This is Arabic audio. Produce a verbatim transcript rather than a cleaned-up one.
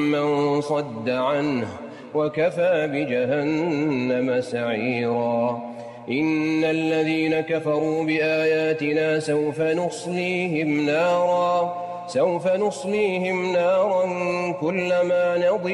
من صد عنه وكفى بجهنم سعيرا إن الذين كفروا بآياتنا سوف نصليهم نارا سوف نصليهم نارا كلما نضجت